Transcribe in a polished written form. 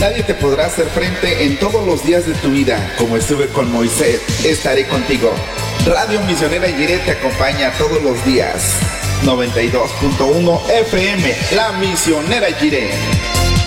Nadie te podrá hacer frente en todos los días de tu vida. Como estuve con Moisés, estaré contigo. Radio Misionera Jiré te acompaña todos los días. 92.1 FM, La Misionera Jiré.